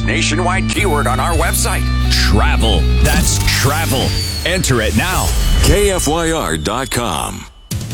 nationwide keyword on our website. Travel. That's travel. Enter it now. KFYR.com.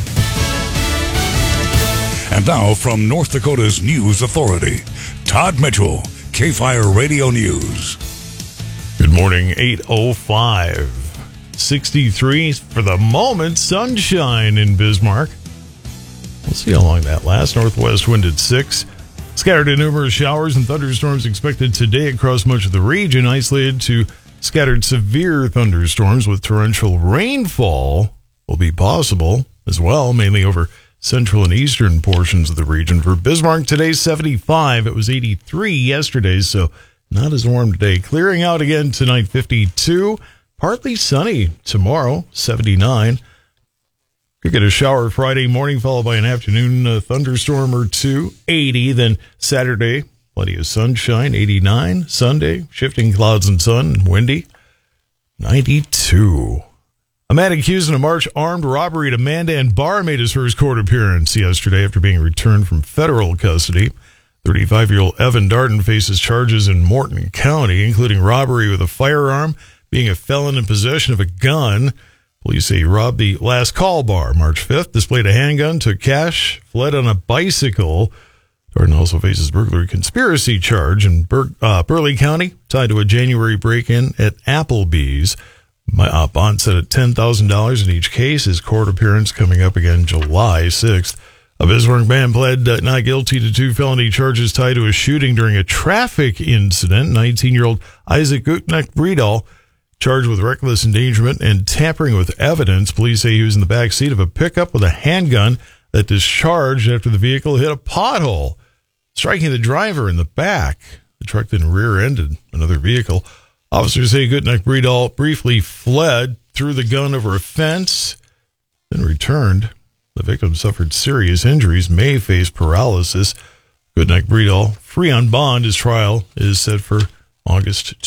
And now from North Dakota's News Authority, Todd Mitchell, KFIRE Radio News. Good morning, 8:05. 63 for the moment, sunshine in Bismarck. We'll see how long that lasts. Northwest wind at 6. Scattered and numerous showers and thunderstorms expected today across much of the region. Isolated to scattered severe thunderstorms with torrential rainfall will be possible as well, mainly over central and eastern portions of the region. For Bismarck today, 75. It was 83 yesterday, so not as warm today. Clearing out again tonight, 52. Partly sunny tomorrow, 79. Could get a shower Friday morning, followed by an afternoon thunderstorm or two, 80. Then Saturday, plenty of sunshine, 89. Sunday, shifting clouds and sun, and windy, 92. A man accused in a March armed robbery at a Mandan bar made his first court appearance yesterday after being returned from federal custody. 35-year-old Evan Darden faces charges in Morton County, including robbery with a firearm, being a felon in possession of a gun. Police say he robbed the Last Call bar March 5th, displayed a handgun, took cash, fled on a bicycle. Darden also faces burglary conspiracy charge in Burleigh County, tied to a January break-in at Applebee's. Bond set at $10,000 in each case. His court appearance coming up again July 6th. A Bismarck man pled not guilty to 2 felony charges tied to a shooting during a traffic incident. 19-year-old Isaac Gutnick-Bredahl charged with reckless endangerment and tampering with evidence. Police say he was in the back seat of a pickup with a handgun that discharged after the vehicle hit a pothole, striking the driver in the back. The truck then rear-ended another vehicle. Officers say Gutnick-Bredahl briefly fled, threw the gun over a fence, then returned. The victim suffered serious injuries, may face paralysis. Gutnick-Bredahl, free on bond. His trial is set for August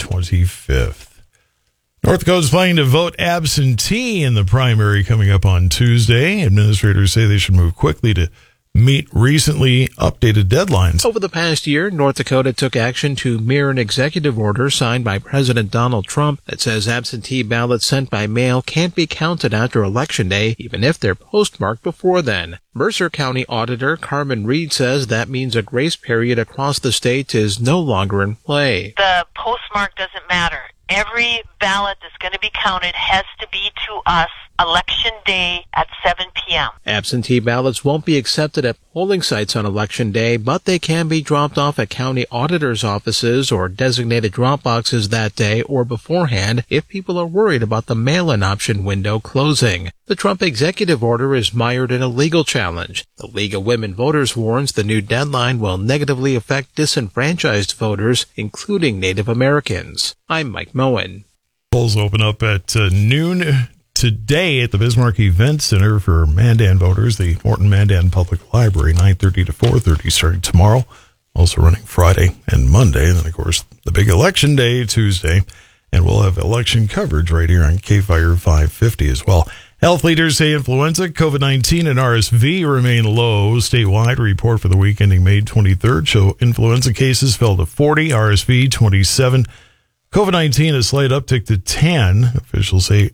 25th. North Dakota's planning to vote absentee in the primary coming up on Tuesday. Administrators say they should move quickly to meet recently updated deadlines. Over the past year, North Dakota took action to mirror an executive order signed by President Donald Trump that says absentee ballots sent by mail can't be counted after Election Day, even if they're postmarked before then. Mercer County Auditor Carmen Reed says that means a grace period across the state is no longer in play. The postmark doesn't matter. Every ballot that's going to be counted has to be to us Election Day at 7 p.m. Absentee ballots won't be accepted at polling sites on Election Day, but they can be dropped off at county auditors' offices or designated drop boxes that day or beforehand if people are worried about the mail-in option window closing. The Trump executive order is mired in a legal challenge. The League of Women Voters warns the new deadline will negatively affect disenfranchised voters, including Native Americans. I'm Mike Moen. Polls open up at noon today at the Bismarck Event Center for Mandan voters, the Morton Mandan Public Library, 9:30 to 4:30 starting tomorrow. Also running Friday and Monday. And then, of course, the big Election Day, Tuesday. And we'll have election coverage right here on KFIRE 550 as well. Health leaders say influenza, COVID-19, and RSV remain low. Statewide report for the week ending May 23rd show influenza cases fell to 40, RSV 27. COVID-19 a slight uptick to 10. Officials say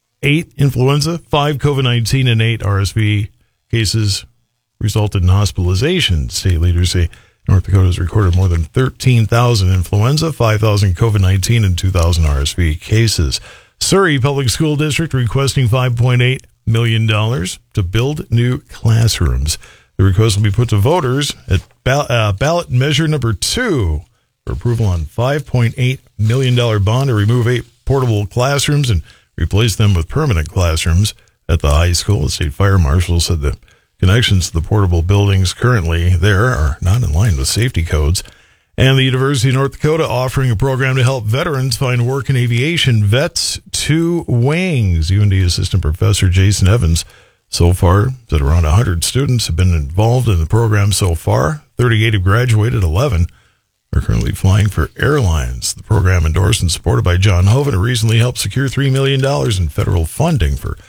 8 influenza, 5 COVID-19, and 8 RSV cases resulted in hospitalization. State leaders say North Dakota has recorded more than 13,000 influenza, 5,000 COVID-19, and 2,000 RSV cases. Surrey Public School District requesting $5.8 million to build new classrooms. The request will be put to voters at ballot measure number 2 for approval on $5.8 million bond to remove 8 portable classrooms and replace them with permanent classrooms at the high school. The state fire marshal said the connections to the portable buildings currently there are not in line with safety codes. And the University of North Dakota offering a program to help veterans find work in aviation. Vets 2 Wings. UND Assistant Professor Jason Evans so far said around 100 students have been involved in the program so far. 38 have graduated, 11 are currently flying for airlines. The program endorsed and supported by John Hoven recently helped secure $3 million in federal funding for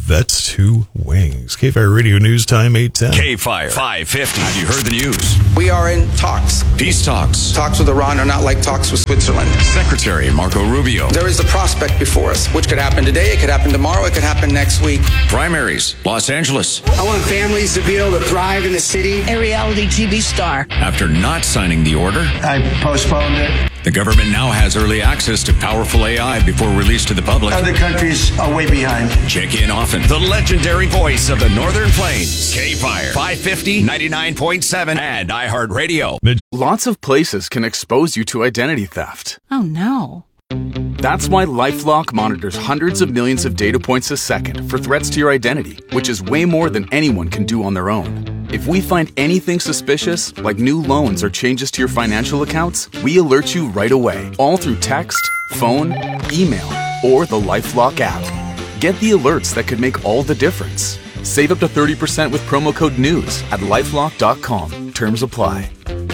Vets to Wings. K-Fire Radio News Time, 8:10. K-Fire 550. Have you heard the news? We are in talks. Peace talks. Talks with Iran are not like talks with Switzerland. Secretary Marco Rubio. There is a prospect before us, which could happen today, it could happen tomorrow, it could happen next week. Primaries, Los Angeles. I want families to be able to thrive in the city. A reality TV star. After not signing the order, I postponed it. the government now has early access to powerful AI before release to the public. Other countries are way behind. Check in often. The legendary voice of the Northern Plains. K-Fire 550, 99.7, and iHeartRadio. Lots of places can expose you to identity theft. Oh no. That's why LifeLock monitors hundreds of millions of data points a second for threats to your identity, which is way more than anyone can do on their own. If we find anything suspicious, like new loans or changes to your financial accounts, we alert you right away, all through text, phone, email, or the LifeLock app. Get the alerts that could make all the difference. Save up to 30% with promo code NEWS at LifeLock.com. Terms apply.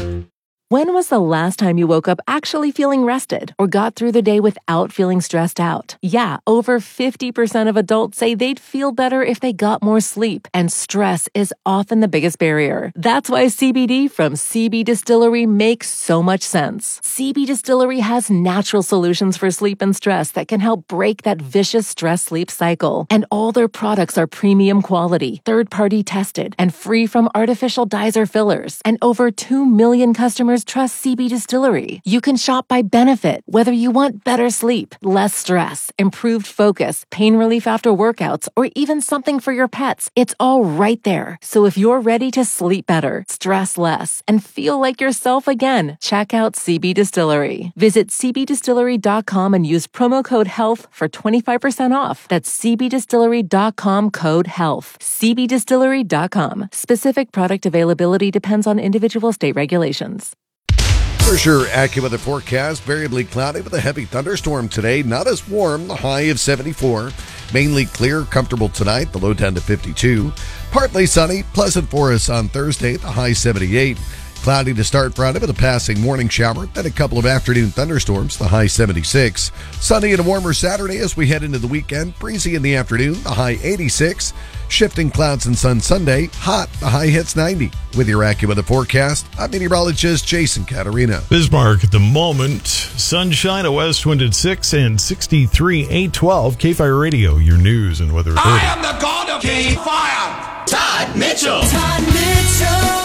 When was the last time you woke up actually feeling rested or got through the day without feeling stressed out? Yeah, over 50% of adults say they'd feel better if they got more sleep, and stress is often the biggest barrier. That's why CBD from CB Distillery makes so much sense. CB Distillery has natural solutions for sleep and stress that can help break that vicious stress-sleep cycle. And all their products are premium quality, third-party tested, and free from artificial dyes or fillers. And over 2 million customers trust CB Distillery. You can shop by benefit, whether you want better sleep, less stress, improved focus, pain relief after workouts, or even something for your pets. It's all right there. So if you're ready to sleep better, stress less, and feel like yourself again, check out CB Distillery. Visit cbdistillery.com and use promo code HEALTH for 25% off. That's cbdistillery.com, code HEALTH. cbdistillery.com. Specific product availability depends on individual state regulations. There's your AccuWeather forecast. Variably cloudy with a heavy thunderstorm today. Not as warm, the high of 74. Mainly clear, comfortable tonight, the low down to 52. Partly sunny, pleasant for us on Thursday, the high 78. Cloudy to start Friday with a passing morning shower, then a couple of afternoon thunderstorms, the high 76. Sunny and a warmer Saturday as we head into the weekend. Breezy in the afternoon, the high 86. Shifting clouds and sun Sunday, hot, the high hits 90. With your AccuWeather forecast, I'm meteorologist Jason Caterina. Bismarck at the moment, sunshine, a west wind at 6 and 63, 812. K-Fire Radio, your news and weather authority. I am the god of K-Fire. Todd Mitchell. Todd Mitchell.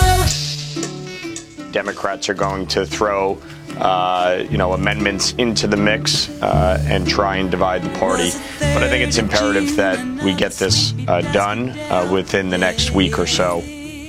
Democrats are going to throw, amendments into the mix and try and divide the party. But I think it's imperative that we get this done within the next week or so.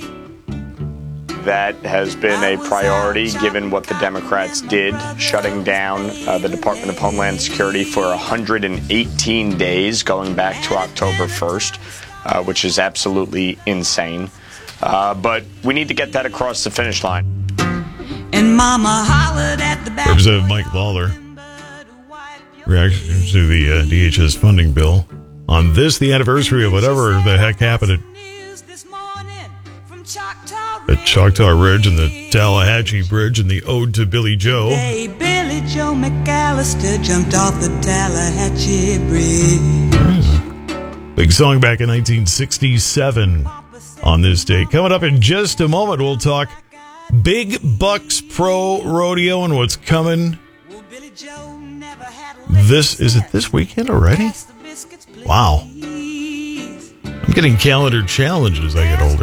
That has been a priority given what the Democrats did, shutting down the Department of Homeland Security for 118 days, going back to October 1st, which is absolutely insane. But we need to get that across the finish line. And Mama hollered at the back. Representative Mike Lawler reaction to the DHS funding bill on this, the anniversary of whatever the heck happened at Choctaw Ridge and the Tallahatchie Bridge and the Ode to Billy Joe. Hey, Billy Joe McAllister jumped off the Tallahatchie Bridge. Big song back in 1967 on this day. Coming up in just a moment, we'll talk Big Bucks Pro Rodeo and what's coming. Is it this weekend already? Wow. I'm getting calendar challenges as I get older.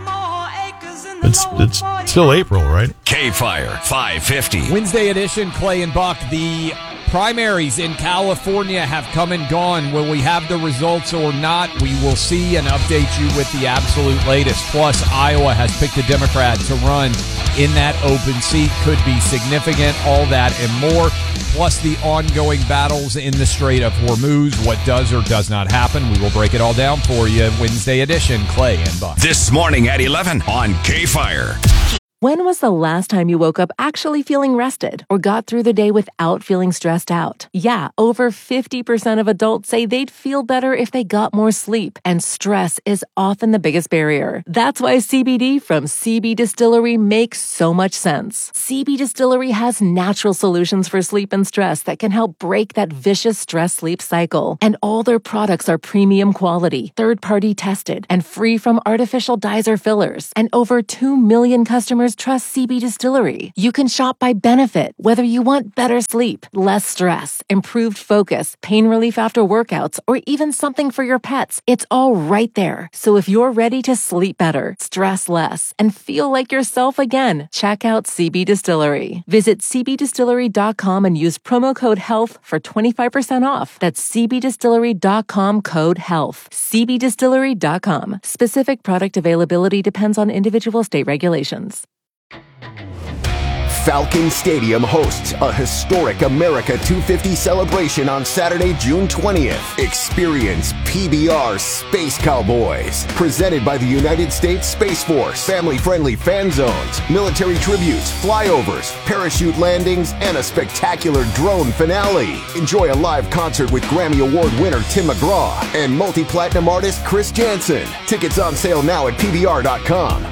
It's still April, right? K-Fire 550. Wednesday edition, Clay and Buck. The primaries in California have come and gone. Will we have the results or not? We will see and update you with the absolute latest. Plus, Iowa has picked a Democrat to run in that open seat. Could be significant. All that and more. Plus, the ongoing battles in the Strait of Hormuz. What does or does not happen? We will break it all down for you. Wednesday edition, Clay and Buck. This morning at 11 on K-Fire. When was the last time you woke up actually feeling rested or got through the day without feeling stressed out? Yeah, over 50% of adults say they'd feel better if they got more sleep, and stress is often the biggest barrier. That's why CBD from CB Distillery makes so much sense. CB Distillery has natural solutions for sleep and stress that can help break that vicious stress-sleep cycle. And all their products are premium quality, third-party tested, and free from artificial dyes or fillers. And over 2 million customers trust CB Distillery. You can shop by benefit, whether you want better sleep, less stress, improved focus, pain relief after workouts, or even something for your pets. It's all right there. So if you're ready to sleep better, stress less, and feel like yourself again, check out CB Distillery. Visit cbdistillery.com and use promo code HEALTH for 25% off. That's cbdistillery.com, code HEALTH. cbdistillery.com. Specific product availability depends on individual state regulations. Falcon Stadium hosts a historic America 250 celebration on Saturday, June 20th. Experience PBR Space Cowboys, presented by the United States Space Force. Family-friendly fan zones, military tributes, flyovers, parachute landings, and a spectacular drone finale. Enjoy a live concert with Grammy Award winner Tim McGraw and multi-platinum artist Chris Jansen. Tickets on sale now at PBR.com.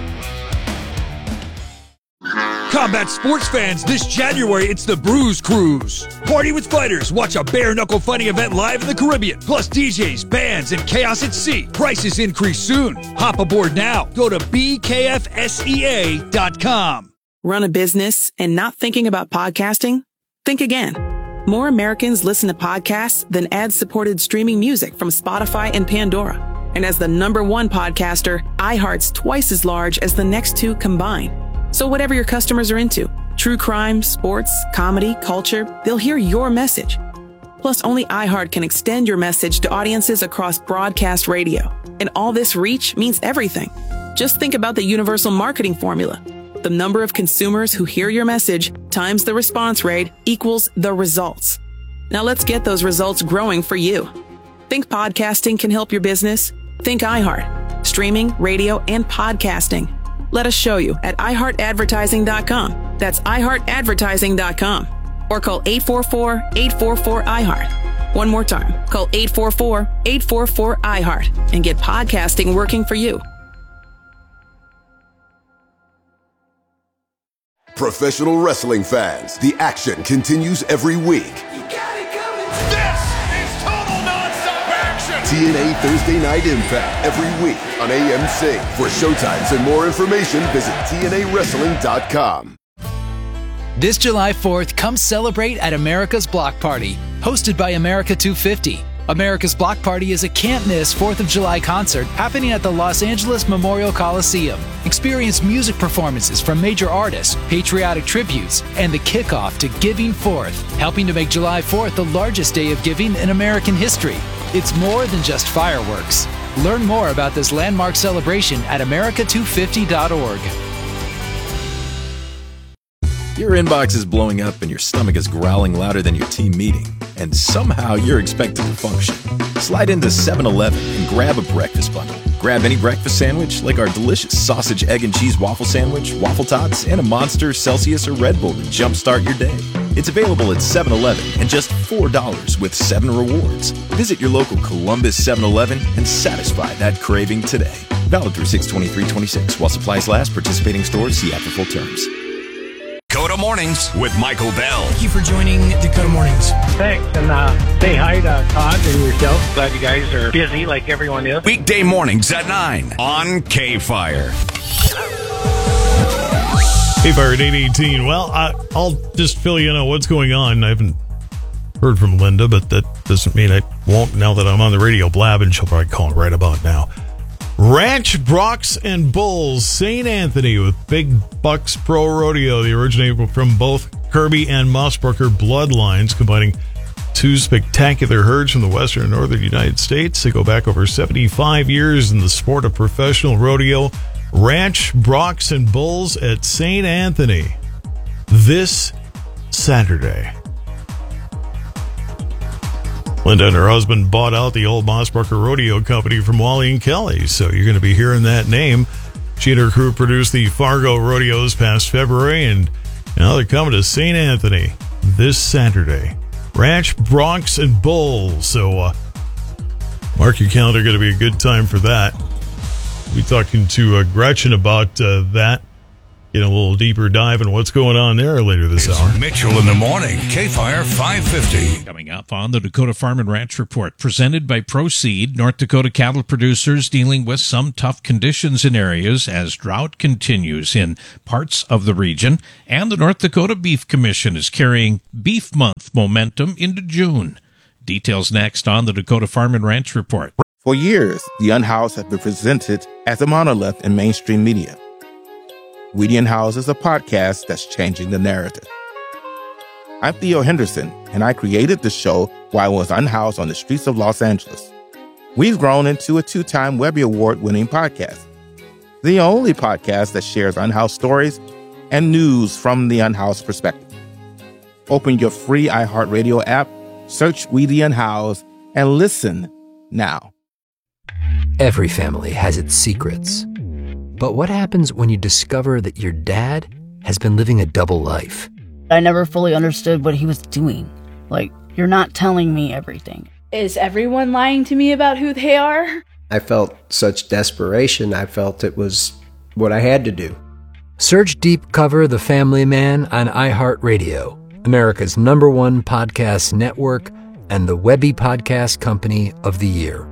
Combat sports fans, this January it's the Bruise Cruise. Party with fighters, watch a bare-knuckle fighting event live in the Caribbean, plus DJs, bands, and chaos at sea. Prices increase soon. Hop aboard now. Go to bkfsea.com. Run a business and not thinking about podcasting? Think again. More Americans listen to podcasts than ad-supported streaming music from Spotify and Pandora. And as the #1 podcaster, iHeart's twice as large as the next two combined. So whatever your customers are into, true crime, sports, comedy, culture, they'll hear your message. Plus, only iHeart can extend your message to audiences across broadcast radio. And all this reach means everything. Just think about the universal marketing formula. The number of consumers who hear your message times the response rate equals the results. Now let's get those results growing for you. Think podcasting can help your business? Think iHeart. Streaming, radio, and podcasting. Let us show you at iHeartAdvertising.com. That's iHeartAdvertising.com. Or call 844-844-iHeart. One more time. Call 844-844-iHeart and get podcasting working for you. Professional wrestling fans, the action continues every week. TNA Thursday Night Impact every week on AMC. For showtimes and more information, visit TNAWrestling.com. This July 4th, come celebrate at America's Block Party, hosted by America 250. America's Block Party is a can't-miss 4th of July concert happening at the Los Angeles Memorial Coliseum. Experience music performances from major artists, patriotic tributes, and the kickoff to Giving Forth, helping to make July 4th the largest day of giving in American history. It's more than just fireworks. Learn more about this landmark celebration at america250.org. Your inbox is blowing up and your stomach is growling louder than your team meeting, and somehow you're expected to function. Slide into 7-Eleven and grab a breakfast bundle. Grab any breakfast sandwich like our delicious sausage, egg, and cheese waffle sandwich, waffle tots, and a Monster, Celsius, or Red Bull to jumpstart your day. It's available at 7-Eleven and just $4 with 7 rewards. Visit your local Columbus 7-Eleven and satisfy that craving today. Valid through 6/23/26 while supplies last. Participating stores see app for full terms. Dakota Mornings with Michael Bell. Thank you for joining Dakota Mornings. Thanks, and say hi to Todd and yourself. Glad you guys are busy like everyone is. Weekday mornings at 9 on K-Fire. K-Fire at 8:18. Well, I'll just fill you in on what's going on. I haven't heard from Linda, but that doesn't mean I won't now that I'm on the radio blabbing. She'll probably call right about now. Ranch, Brox, and Bulls, St. Anthony with Big Bucks Pro Rodeo. They originate from both Kirby and Mossbrucker bloodlines, combining two spectacular herds from the western and northern United States. They go back over 75 years in the sport of professional rodeo. Ranch, Brox, and Bulls at St. Anthony this Saturday. Linda and her husband bought out the old Mossbrucker Rodeo Company from Wally and Kelly, so you're going to be hearing that name She and her crew produced the Fargo Rodeos past February, and now they're coming to St. Anthony this Saturday. Ranch, Bronx, and Bulls. So mark your calendar, going to be a good time for that. We'll be talking to Gretchen about that. Get a little deeper dive in what's going on there later this hour. Mitchell in the morning, K-Fire 550. Coming up on the Dakota Farm and Ranch Report, presented by Proseed, North Dakota cattle producers dealing with some tough conditions in areas as drought continues in parts of the region. And the North Dakota Beef Commission is carrying Beef Month momentum into June. Details next on the Dakota Farm and Ranch Report. For years, the Unhoused have been presented as a monolith in mainstream media. We the Unhoused is a podcast that's changing the narrative. I'm Theo Henderson, and I created the show while I was unhoused on the streets of Los Angeles. We've grown into a 2-time Webby Award-winning podcast, the only podcast that shares unhoused stories and news from the unhoused perspective. Open your free iHeartRadio app, search We the Unhoused, and listen now. Every family has its secrets. But what happens when you discover that your dad has been living a double life? I never fully understood what he was doing. Like, you're not telling me everything. Is everyone lying to me about who they are? I felt such desperation. I felt it was what I had to do. Search Deep Cover The Family Man on iHeartRadio, America's #1 podcast network and the Webby Podcast Company of the Year.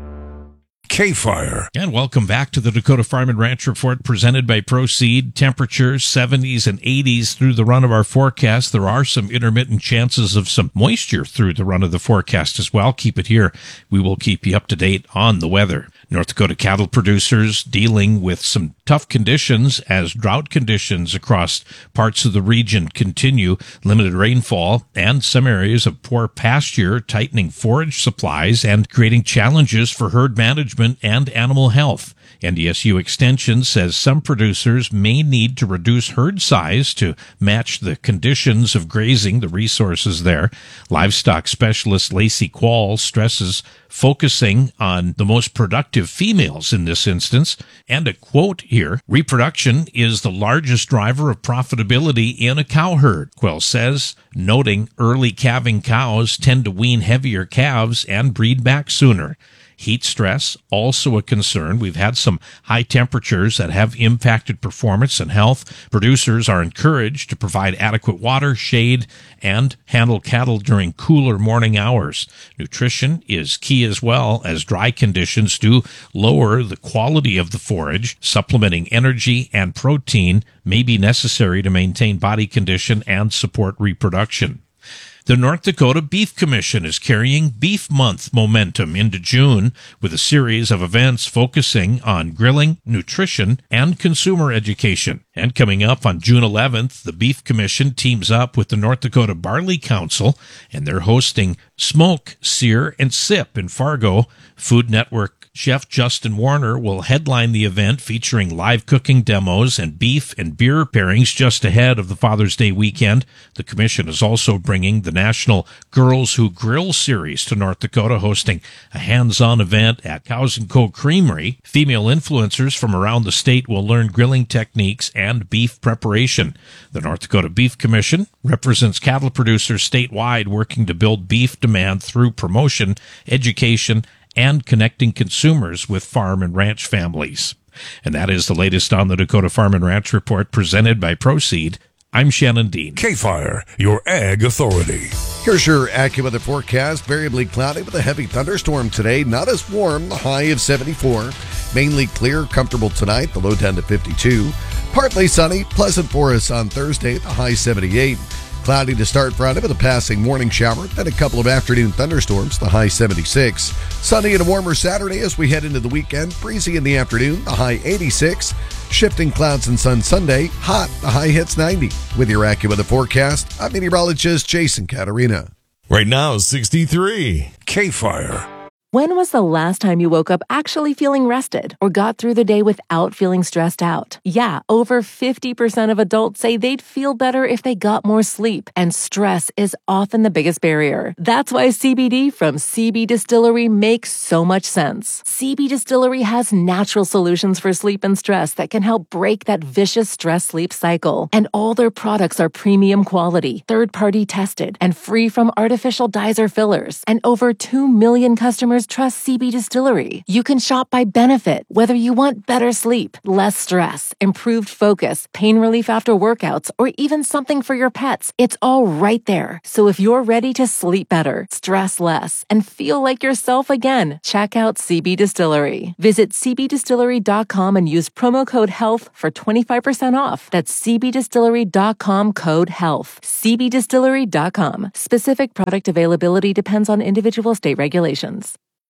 K-Fire. And welcome back to the Dakota Farm and Ranch Report presented by Proseed. Temperatures 70s and 80s through the run of our forecast. There are some intermittent chances of some moisture through the run of the forecast as well. Keep it here. We will keep you up to date on the weather. North Dakota cattle producers dealing with some tough conditions as drought conditions across parts of the region continue. Limited rainfall and some areas of poor pasture, tightening forage supplies and creating challenges for herd management and animal health. NDSU Extension says some producers may need to reduce herd size to match the conditions of grazing, the resources there. Livestock specialist Lacey Quall stresses focusing on the most productive females in this instance. And a quote here, reproduction is the largest driver of profitability in a cow herd, Quall says, noting early calving cows tend to wean heavier calves and breed back sooner. Heat stress, also a concern. We've had some high temperatures that have impacted performance and health. Producers are encouraged to provide adequate water, shade, and handle cattle during cooler morning hours. Nutrition is key as well, as dry conditions do lower the quality of the forage. Supplementing energy and protein may be necessary to maintain body condition and support reproduction. The North Dakota Beef Commission is carrying Beef Month momentum into June with a series of events focusing on grilling, nutrition, and consumer education. And coming up on June 11th, the Beef Commission teams up with the North Dakota Barley Council, and they're hosting Smoke, Sear, and Sip in Fargo. Food Network Chef Justin Warner will headline the event featuring live cooking demos and beef and beer pairings just ahead of the Father's Day weekend. The commission is also bringing the National Girls Who Grill series to North Dakota, hosting a hands-on event at Cows & Co. Creamery. Female influencers from around the state will learn grilling techniques and beef preparation. The North Dakota Beef Commission represents cattle producers statewide working to build beef demand through promotion, education, and connecting consumers with farm and ranch families. And that is the latest on the Dakota Farm and Ranch Report presented by Proseed. I'm Shannon Dean. K-Fire, your ag authority. Here's your AccuWeather forecast. Variably cloudy with a heavy thunderstorm today. Not as warm, the high of 74. Mainly clear, comfortable tonight, the low 10 to 52. Partly sunny, pleasant for us on Thursday, the high 78. Cloudy to start Friday with a passing morning shower, then a couple of afternoon thunderstorms, the high 76. Sunny and a warmer Saturday as we head into the weekend. Breezy in the afternoon, the high 86. Shifting clouds and sun Sunday, hot, the high hits 90. With your AccuWeather forecast, I'm meteorologist Jason Caterina. Right now, 63. K-Fire. When was the last time you woke up actually feeling rested or got through the day without feeling stressed out? Yeah, over 50% of adults say they'd feel better if they got more sleep, and stress is often the biggest barrier. That's why CBD from CB Distillery makes so much sense. CB Distillery has natural solutions for sleep and stress that can help break that vicious stress-sleep cycle. And all their products are premium quality, third-party tested, and free from artificial dyes or fillers. And over 2 million customers trust CB Distillery. You can shop by benefit, whether you want better sleep, less stress, improved focus, pain relief after workouts, or even something for your pets. It's all right there. So if you're ready to sleep better, stress less, and feel like yourself again, check out CB Distillery. Visit cbdistillery.com and use promo code HEALTH for 25% off. That's cbdistillery.com code HEALTH. cbdistillery.com. Specific product availability depends on individual state regulations.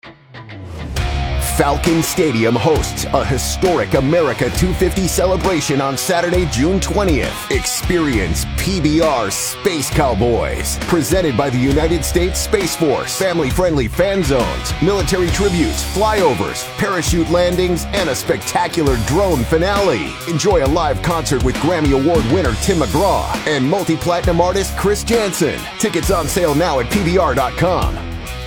Falcon Stadium hosts a historic America 250 celebration on Saturday, June 20th. Experience PBR Space Cowboys, presented by the United States Space Force. Family-friendly fan zones, military tributes, flyovers, parachute landings, and a spectacular drone finale. Enjoy a live concert with Grammy Award winner Tim McGraw and multi-platinum artist Chris Jansen. Tickets on sale now at PBR.com.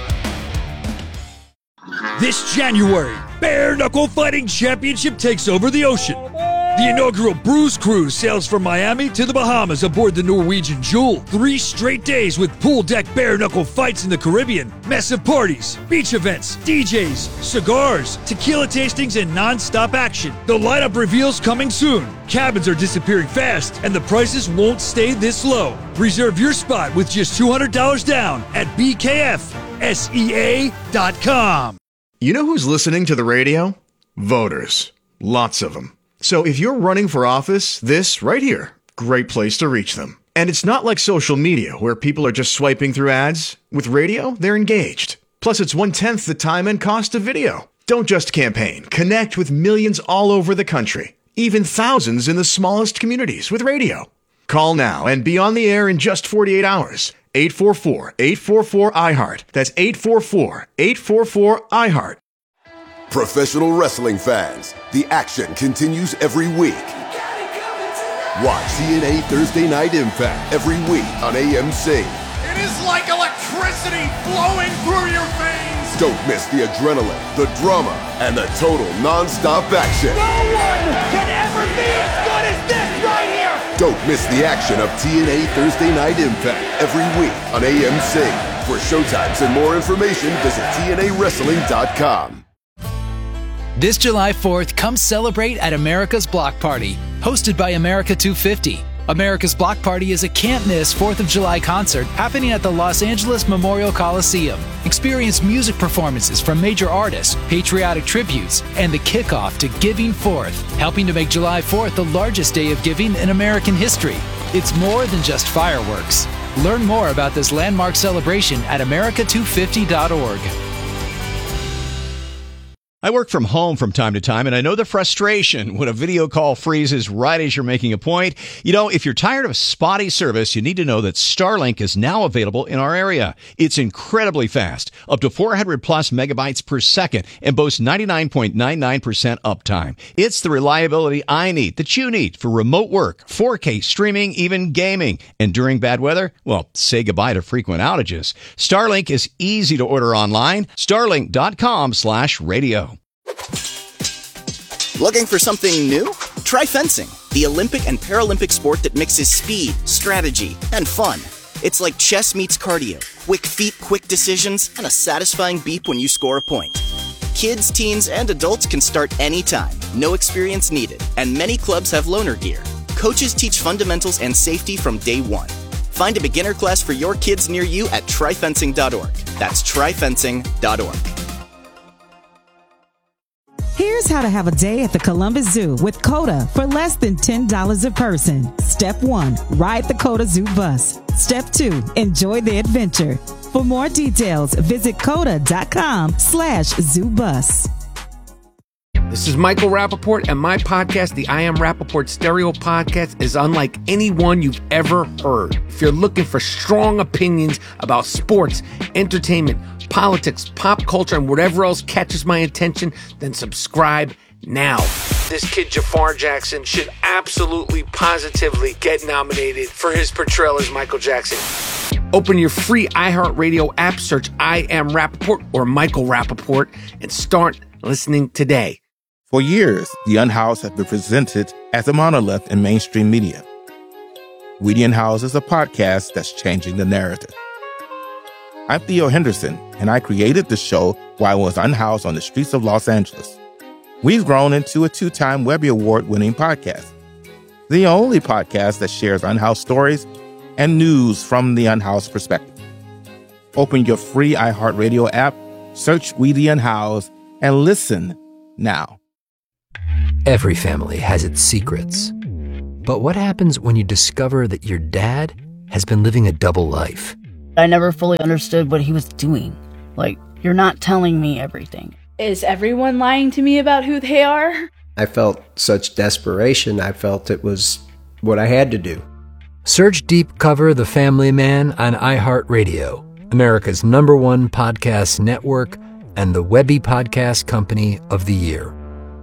This January, Bare Knuckle Fighting Championship takes over the ocean. The inaugural Bruise Cruise sails from Miami to the Bahamas aboard the Norwegian Jewel. 3 straight days with pool deck bare knuckle fights in the Caribbean, massive parties, beach events, DJs, cigars, tequila tastings, and non-stop action. The lineup reveals coming soon. Cabins are disappearing fast, and the prices won't stay this low. Reserve your spot with just $200 down at BKFSEA.com. You know who's listening to the radio? Voters. Lots of them. So if you're running for office, this right here, great place to reach them. And it's not like social media where people are just swiping through ads. With radio, they're engaged. Plus, it's 1/10 the time and cost of video. Don't just campaign. Connect with millions all over the country, even thousands in the smallest communities with radio. Call now and be on the air in just 48 hours. 844-844-IHEART. That's 844-844-IHEART. Professional wrestling fans, the action continues every week. Watch TNA Thursday Night Impact every week on AMC. It is like electricity flowing through your veins. Don't miss the adrenaline, the drama, and the total non-stop action. No one can ever be as good as this right here. Don't miss the action of TNA Thursday Night Impact every week on AMC. For showtimes and more information, visit TNAWrestling.com. This July 4th, come celebrate at America's Block Party, hosted by America 250. America's Block Party is a can't-miss 4th of July concert happening at the Los Angeles Memorial Coliseum. Experience music performances from major artists, patriotic tributes, and the kickoff to Giving Forth, helping to make July 4th the largest day of giving in American history. It's more than just fireworks. Learn more about this landmark celebration at america250.org. I work from home from time to time, and I know the frustration when a video call freezes right as you're making a point. You know, if you're tired of spotty service, you need to know that Starlink is now available in our area. It's incredibly fast, up to 400 plus megabytes per second, and boasts 99.99% uptime. It's the reliability I need, that you need, for remote work, 4K streaming, even gaming. And during bad weather, well, say goodbye to frequent outages. Starlink is easy to order online. Starlink.com/radio. Looking for something new? Try fencing, the Olympic and Paralympic sport that mixes speed, strategy, and fun. It's like chess meets cardio, quick feet, quick decisions, and a satisfying beep when you score a point. Kids, teens, and adults can start anytime, no experience needed, and many clubs have loaner gear. Coaches teach fundamentals and safety from day one. Find a beginner class for your kids near you at tryfencing.org. That's tryfencing.org. Here's how to have a day at the Columbus Zoo with COTA for less than $10 a person. Step 1, ride the COTA Zoo bus. Step 2, enjoy the adventure. For more details, visit COTA.com/ZooBus. This is Michael Rappaport, and my podcast, the I Am Rappaport Stereo Podcast, is unlike anyone you've ever heard. If you're looking for strong opinions about sports, entertainment, politics, pop culture, and whatever else catches my attention, then subscribe now. This kid Jafar Jackson should absolutely, positively get nominated for his portrayal as Michael Jackson. Open your free iHeartRadio app, search I Am Rappaport or Michael Rappaport, and start listening today. For years, The Unhoused have been presented as a monolith in mainstream media. We the Unhoused is a podcast that's changing the narrative. I'm Theo Henderson, and I created the show while I was unhoused on the streets of Los Angeles. We've grown into a 2-time Webby Award-winning podcast, the only podcast that shares unhoused stories and news from the unhoused perspective. Open your free iHeartRadio app, search We the Unhoused, and listen now. Every family has its secrets. But what happens when you discover that your dad has been living a double life? I never fully understood what he was doing. Like, you're not telling me everything. Is everyone lying to me about who they are? I felt such desperation. I felt it was what I had to do. Search Deep Cover The Family Man on iHeartRadio, America's #1 podcast network and the Webby Podcast Company of the Year.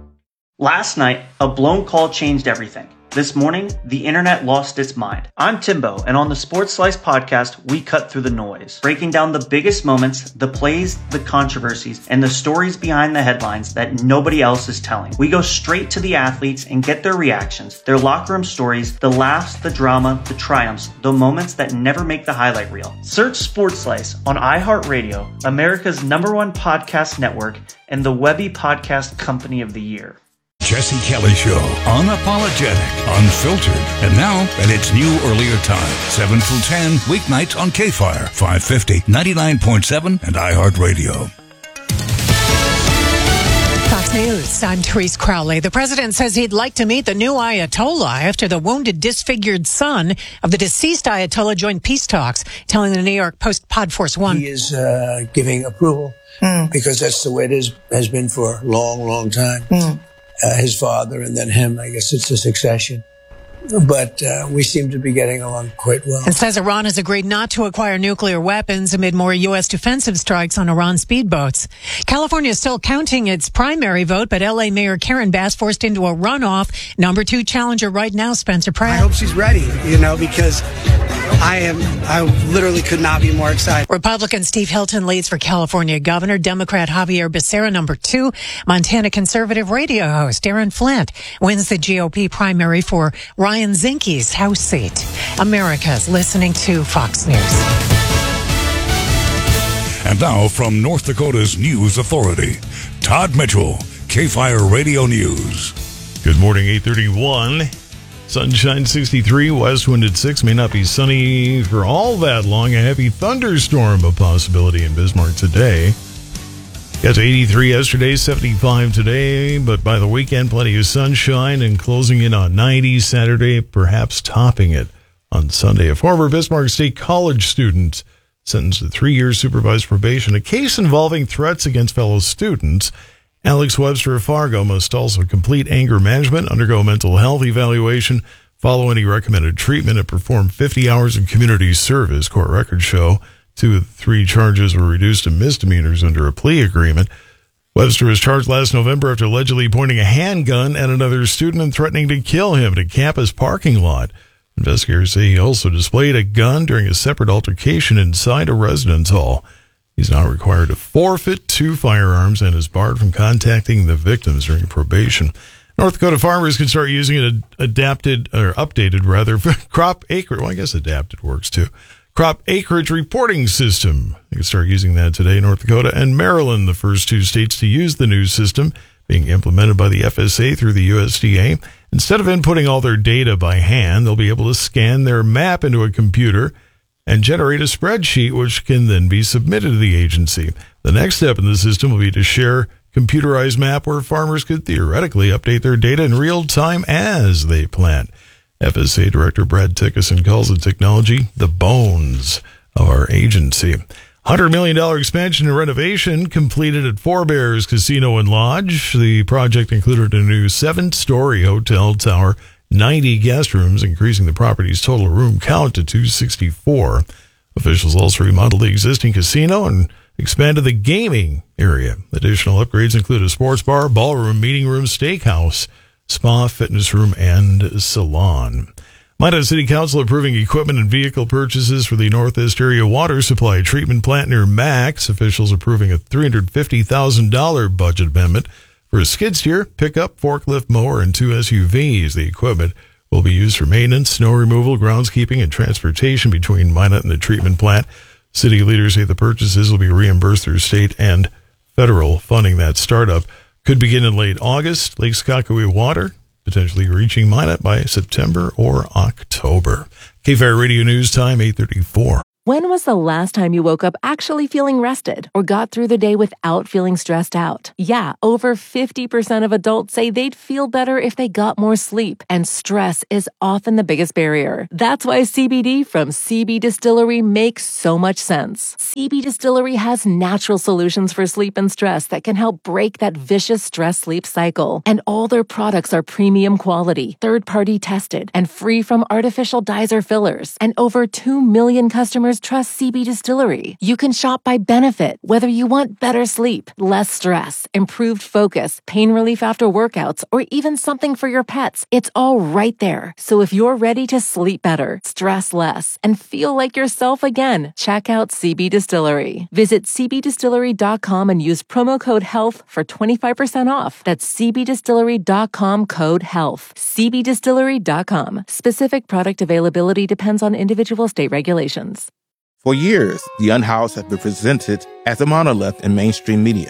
Last night, a blown call changed everything. This morning, the internet lost its mind. I'm Timbo, and on the Sports Slice podcast, we cut through the noise, breaking down the biggest moments, the plays, the controversies, and the stories behind the headlines that nobody else is telling. We go straight to the athletes and get their reactions, their locker room stories, the laughs, the drama, the triumphs, the moments that never make the highlight reel. Search Sports Slice on iHeartRadio, America's #1 podcast network, and the Webby Podcast Company of the Year. Jesse Kelly Show. Unapologetic, unfiltered. And now at its new earlier time. 7 till 10, weeknights on K-Fire, 550, 99.7, and iHeartRadio. Fox News, I'm Therese Crowley. The president says he'd like to meet the new Ayatollah after the wounded, disfigured son of the deceased Ayatollah joined peace talks, telling the New York Post Pod Force One. He is giving approval because that's the way it has been for a long, long time. His father and then him, I guess it's a succession. But we seem to be getting along quite well. And says Iran has agreed not to acquire nuclear weapons amid more U.S. defensive strikes on Iran speedboats. California is still counting its primary vote, but L.A. Mayor Karen Bass forced into a runoff. Number 2 challenger right now, Spencer Pratt. I hope she's ready, because I literally could not be more excited. Republican Steve Hilton leads for California governor. Democrat Javier Becerra, number 2. Montana conservative radio host Aaron Flint wins the GOP primary for Ryan Zinke's House seat. America's listening to Fox News. And now from North Dakota's News Authority, Todd Mitchell, K-Fire Radio News. Good morning, 8:31. Sunshine 63, west wind at 6. May not be sunny for all that long. A heavy thunderstorm a possibility in Bismarck today. Got to 83 yesterday, 75 today, but by the weekend, plenty of sunshine and closing in on 90 Saturday, perhaps topping it on Sunday. A former Bismarck State College student sentenced to 3 years supervised probation. A case involving threats against fellow students. Alex Webster of Fargo must also complete anger management, undergo mental health evaluation, follow any recommended treatment, and perform 50 hours of community service, court records show. 2 of the 3 charges were reduced to misdemeanors under a plea agreement. Webster was charged last November after allegedly pointing a handgun at another student and threatening to kill him at a campus parking lot. Investigators say he also displayed a gun during a separate altercation inside a residence hall. He's now required to forfeit 2 firearms and is barred from contacting the victims during probation. North Dakota farmers can start using an updated crop acreage. Well, I guess adapted works too. Crop acreage reporting system. You can start using that today. North Dakota and Maryland, the first 2 states to use the new system, being implemented by the FSA through the USDA. Instead of inputting all their data by hand, they'll be able to scan their map into a computer and generate a spreadsheet, which can then be submitted to the agency. The next step in the system will be to share computerized map where farmers could theoretically update their data in real time as they plant. FSA Director Brad Tickerson calls the technology the bones of our agency. $100 million expansion and renovation completed at Four Bears Casino and Lodge. The project included a new 7-story hotel tower, 90 guest rooms, increasing the property's total room count to 264. Officials also remodeled the existing casino and expanded the gaming area. Additional upgrades include a sports bar, ballroom, meeting room, steakhouse, spa, fitness room, and salon. Minot City Council approving equipment and vehicle purchases for the Northeast Area Water Supply Treatment Plant near Max. Officials approving a $350,000 budget amendment for a skid steer, pickup, forklift mower, and 2 SUVs. The equipment will be used for maintenance, snow removal, groundskeeping, and transportation between Minot and the treatment plant. City leaders say the purchases will be reimbursed through state and federal funding. That startup could begin in late August. Lake Skakawea Water potentially reaching Minot by September or October. KFIR Radio News Time, 8:34. When was the last time you woke up actually feeling rested or got through the day without feeling stressed out? Yeah, over 50% of adults say they'd feel better if they got more sleep, and stress is often the biggest barrier. That's why CBD from CB Distillery makes so much sense. CB Distillery has natural solutions for sleep and stress that can help break that vicious stress-sleep cycle. And all their products are premium quality, third-party tested, and free from artificial dyes or fillers. And over 2 million customers trust CB Distillery. You can shop by benefit, whether you want better sleep, less stress, improved focus, pain relief after workouts, or even something for your pets. It's all right there. So if you're ready to sleep better, stress less, and feel like yourself again, check out CB Distillery. Visit cbdistillery.com and use promo code HEALTH for 25% off. That's cbdistillery.com, code HEALTH. cbdistillery.com. Specific product availability depends on individual state regulations. For years, The Unhoused have been presented as a monolith in mainstream media.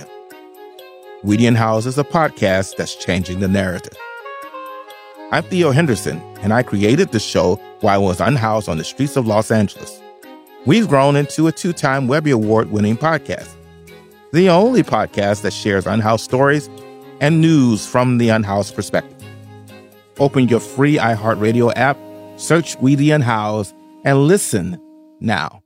Weedy and House is a podcast that's changing the narrative. I'm Theo Henderson, and I created the show while I was unhoused on the streets of Los Angeles. We've grown into a 2-time Webby Award-winning podcast, the only podcast that shares unhoused stories and news from the unhoused perspective. Open your free iHeartRadio app, search Weedy and House, and listen now.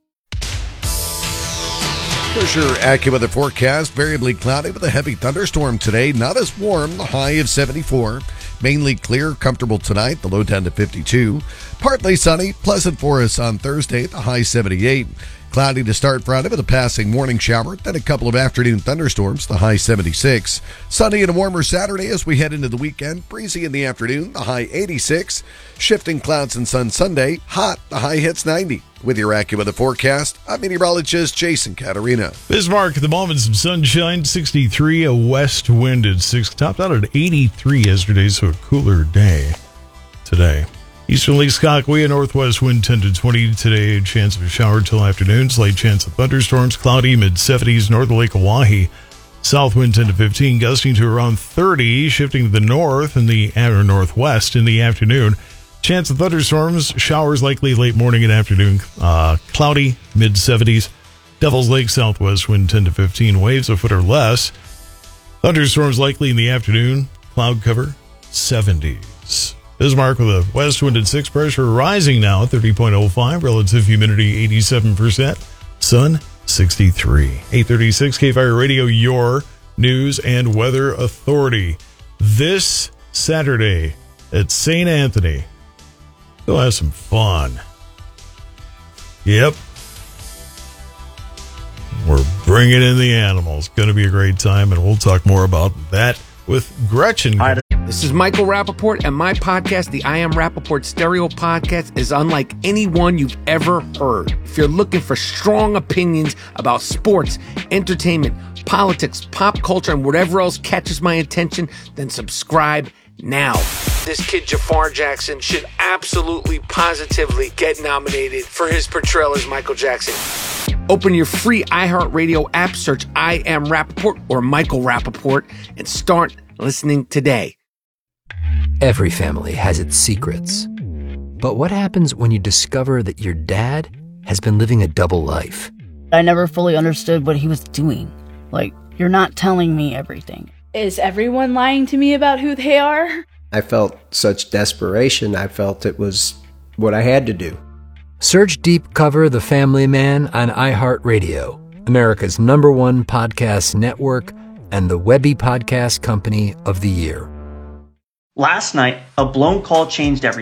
Here's your AccuWeather forecast. Variably cloudy with a heavy thunderstorm today. Not as warm, the high of 74. Mainly clear, comfortable tonight, the low down to 52. Partly sunny, pleasant for us on Thursday, the high 78. Cloudy to start Friday with a passing morning shower, then a couple of afternoon thunderstorms, the high 76. Sunny and a warmer Saturday as we head into the weekend. Breezy in the afternoon, the high 86. Shifting clouds and sun Sunday, hot, the high hits 90. With your AccuWeather forecast, I'm meteorologist Jason Caterina. Bismarck at the moment, some sunshine, 63, a west wind at 6, topped out at 83 yesterday, so a cooler day today. Eastern Lake Skakawea, northwest wind 10 to 20 today, chance of a shower till afternoon, slight chance of thunderstorms, cloudy, mid-70s, north of Lake Oahe, south wind 10 to 15, gusting to around 30, shifting to the north in the or northwest in the afternoon. Chance of thunderstorms, showers likely late morning and afternoon, cloudy, mid-70s, Devil's Lake, southwest wind 10 to 15, waves a foot or less, thunderstorms likely in the afternoon, cloud cover, 70s. Bismarck with a west wind at 6, pressure rising now, 30.05, relative humidity 87%, sun 63. 836 KFIR Radio, your news and weather authority. This Saturday at St. Anthony, go have some fun. Yep. We're bringing in the animals. Going to be a great time, and we'll talk more about that with Gretchen. This is Michael Rappaport, and my podcast, the I Am Rappaport Stereo Podcast, is unlike any one you've ever heard. If you're looking for strong opinions about sports, entertainment, politics, pop culture, and whatever else catches my attention, then subscribe now. This kid Jafar Jackson should absolutely, positively get nominated for his portrayal as Michael Jackson. Open your free iHeartRadio app, search I Am Rappaport or Michael Rappaport, and start listening today. Every family has its secrets. But what happens when you discover that your dad has been living a double life? I never fully understood what he was doing. Like, you're not telling me everything. Is everyone lying to me about who they are? I felt such desperation. I felt it was what I had to do. Search Deep Cover The Family Man on iHeartRadio, America's #1 podcast network and the Webby Podcast Company of the Year. Last night, a blown call changed everything.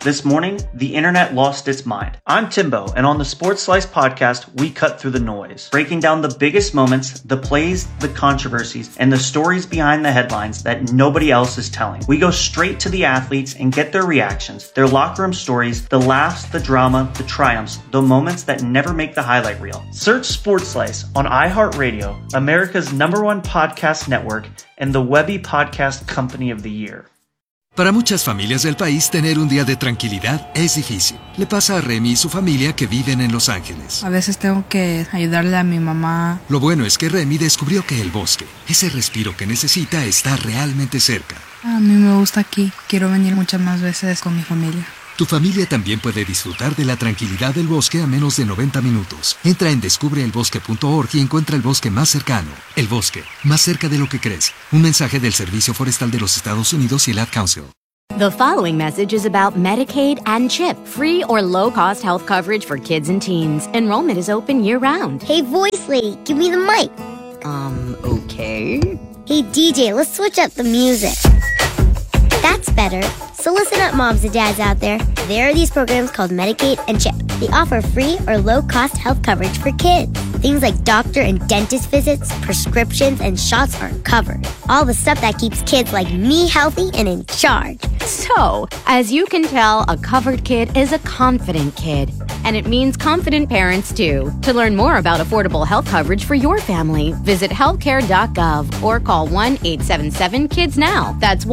This morning, the internet lost its mind. I'm Timbo, and on the Sports Slice podcast, we cut through the noise, breaking down the biggest moments, the plays, the controversies, and the stories behind the headlines that nobody else is telling. We go straight to the athletes and get their reactions, their locker room stories, the laughs, the drama, the triumphs, the moments that never make the highlight reel. Search Sports Slice on iHeartRadio, America's #1 podcast network, and the Webby Podcast Company of the Year. Para muchas familias del país, tener un día de tranquilidad es difícil. Le pasa a Remy y su familia que viven en Los Ángeles. A veces tengo que ayudarle a mi mamá. Lo bueno es que Remy descubrió que el bosque, ese respiro que necesita, está realmente cerca. A mí me gusta aquí. Quiero venir muchas más veces con mi familia. Tu familia también puede disfrutar de la tranquilidad del bosque a menos de 90 minutos. Entra en descubreelbosque.org y encuentra el bosque más cercano. El bosque, más cerca de lo que crees. Un mensaje del Servicio Forestal de los Estados Unidos y el Ad Council. The following message is about Medicaid and CHIP, free or low-cost health coverage for kids and teens. Enrollment is open year-round. Hey, voice lady, give me the mic. Okay. Hey, DJ, let's switch up the music. That's better. So listen up, moms and dads out there. There are these programs called Medicaid and CHIP. They offer free or low-cost health coverage for kids. Things like doctor and dentist visits, prescriptions, and shots are covered. All the stuff that keeps kids like me healthy and in charge. So, as you can tell, a covered kid is a confident kid. And it means confident parents, too. To learn more about affordable health coverage for your family, visit healthcare.gov or call 1-877-KIDS-NOW. That's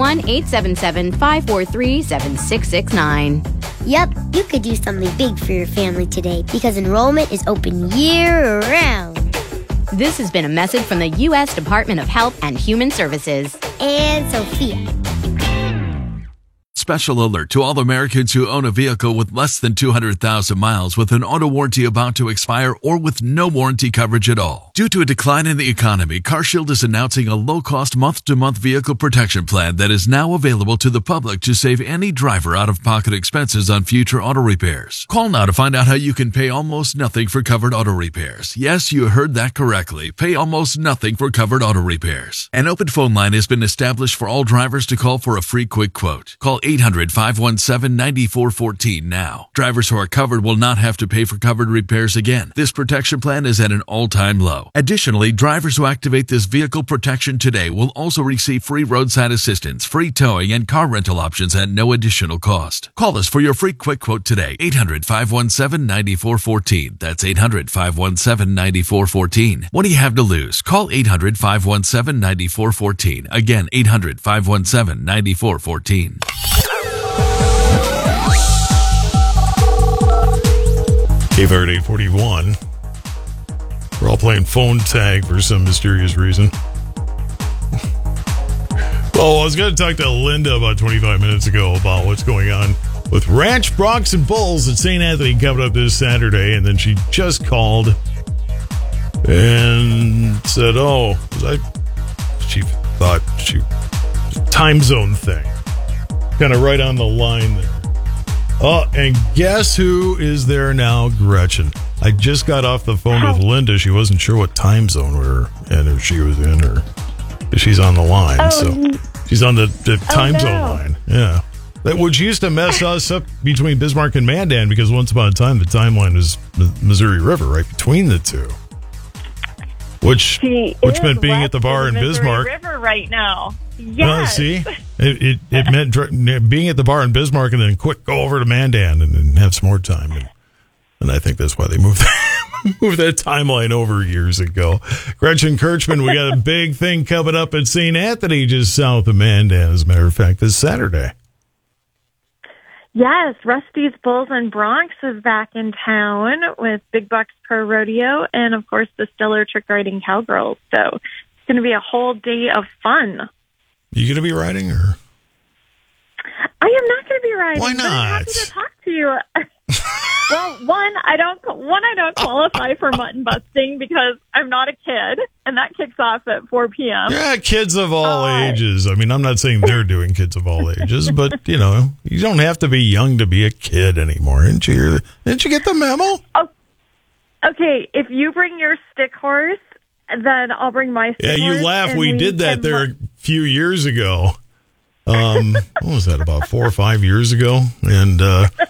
1-877-543-7669. Yep, you could do something big for your family today because enrollment is open year-round. This has been a message from the U.S. Department of Health and Human Services. And Sophia. Special alert to all Americans who own a vehicle with less than 200,000 miles with an auto warranty about to expire or with no warranty coverage at all. Due to a decline in the economy, CarShield is announcing a low-cost month-to-month vehicle protection plan that is now available to the public to save any driver out-of-pocket expenses on future auto repairs. Call now to find out how you can pay almost nothing for covered auto repairs. Yes, you heard that correctly. Pay almost nothing for covered auto repairs. An open phone line has been established for all drivers to call for a free quick quote. Call 800-517-9414 now. Drivers who are covered will not have to pay for covered repairs again. This protection plan is at an all-time low. Additionally, drivers who activate this vehicle protection today will also receive free roadside assistance, free towing, and car rental options at no additional cost. Call us for your free quick quote today. 800-517-9414. That's 800-517-9414. What do you have to lose? Call 800-517-9414. Again, 800-517-9414. KFAR at 841. We're all playing phone tag for some mysterious reason. Well, I was going to talk to Linda about 25 minutes ago about what's going on with Ranch Broncs and Bulls at St. Anthony coming up this Saturday, and then she just called and said, she thought time zone thing. Kind of right on the line there. Oh, and guess who is there now? Gretchen. I just got off the phone with Linda. She wasn't sure what time zone she was in, or she's on the line. So she's on the time zone line. Yeah. Which used to mess us up between Bismarck and Mandan, because once upon a time the timeline was Missouri River right between the two. Which meant being at the bar in Bismarck. River right now. Yes. See, it meant being at the bar in Bismarck and then quick go over to Mandan and have some more time. And I think that's why they moved that timeline over years ago. Gretchen Kirchman, we got a big thing coming up at St. Anthony, just south of Mandan, as a matter of fact, this Saturday. Yes, Rusty's Bulls and Broncs is back in town with Big Bucks Pro Rodeo and, of course, the Stellar Trick Riding Cowgirls. So it's going to be a whole day of fun. You going to be riding, or? I am not going to be riding. Why not? I'm happy to talk to you. Well, one, I don't qualify for mutton busting because I'm not a kid, and that kicks off at 4 p.m. Yeah, kids of all ages. I mean, I'm not saying they're doing kids of all ages, but, you don't have to be young to be a kid anymore. Didn't you get the memo? Oh, okay, if you bring your stick horse, then I'll bring my stick horse. Yeah, you laugh. We did that there a few years ago. What was that, about 4 or 5 years ago? And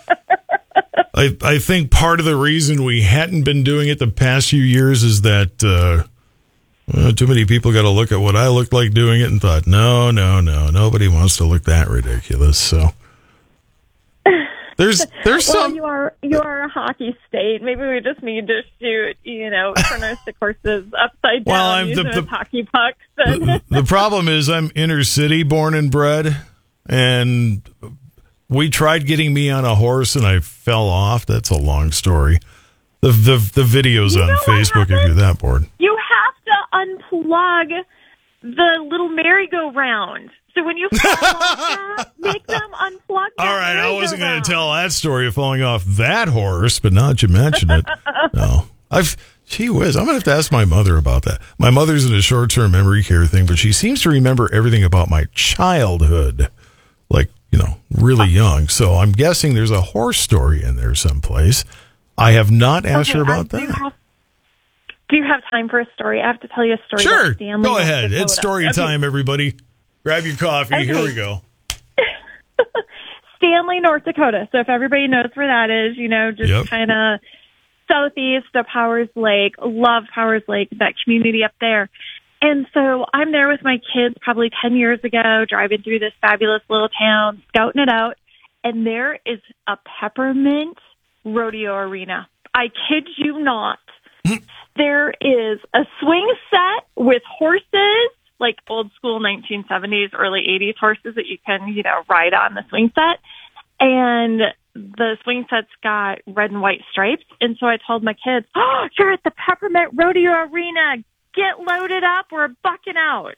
I think part of the reason we hadn't been doing it the past few years is that too many people got to look at what I looked like doing it and thought, no, nobody wants to look that ridiculous. So there's some. You are a hockey state. Maybe we just need to shoot, pronounced horses upside down using those hockey pucks. The problem is I'm inner city born and bred, and we tried getting me on a horse and I fell off. That's a long story. The video's on Facebook if you're that bored. You have to unplug the little merry-go-round. So when you fall off, make them unplug. All right, I wasn't going to tell that story of falling off that horse, but now that you mention it, no. Gee whiz, I'm going to have to ask my mother about that. My mother's in a short-term memory care thing, but she seems to remember everything about my childhood, like, really young. So I'm guessing there's a horse story in there someplace. I have not asked her about that. Do you have time for a story? I have to tell you a story. Sure, about Stanley, go ahead. Dakota. It's story time, everybody. Grab your coffee. Okay. Here we go. Stanley, North Dakota. So if everybody knows where that is, just kind of southeast of Powers Lake. Love Powers Lake, that community up there. And so I'm there with my kids probably 10 years ago, driving through this fabulous little town, scouting it out. And there is a peppermint rodeo arena. I kid you not. There is a swing set with horses, like old school 1970s, early 80s horses that you can, ride on the swing set. And the swing set's got red and white stripes. And so I told my kids, oh, you're at the Peppermint Rodeo Arena. Get loaded up. We're bucking out.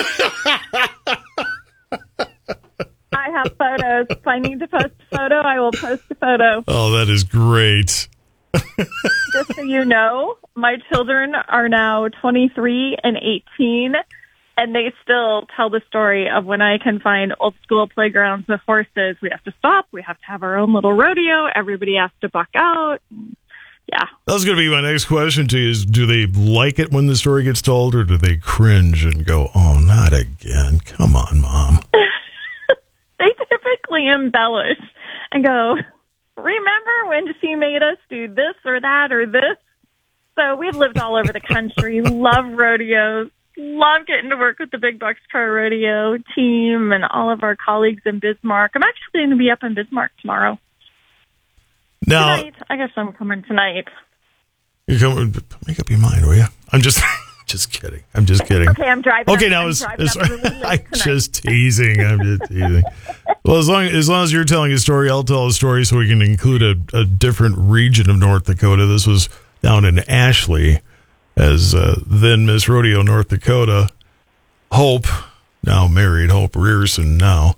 I have photos. If I need to post a photo, I will post a photo. Oh, that is great. Just so you know, my children are now 23 and 18, and they still tell the story of when I can find old school playgrounds with horses. We have to stop. We have to have our own little rodeo. Everybody has to buck out. Yeah. That was going to be my next question to you is, do they like it when the story gets told, or do they cringe and go, oh, not again? Come on, Mom. They typically embellish and go, remember when she made us do this or that or this? So we've lived all over the country, love rodeos, love getting to work with the Big Bucks Pro Rodeo team and all of our colleagues in Bismarck. I'm actually going to be up in Bismarck tomorrow. Now, Tonight. I guess I'm coming tonight. Make up your mind, will you? I'm just kidding. I'm just kidding. Okay, I'm driving. Okay, now I'm just teasing. I'm just teasing. Well, as long as you're telling a story, I'll tell a story so we can include a different region of North Dakota. This was down in Ashley, as then Miss Rodeo North Dakota, Hope, now married, Hope Rearson now,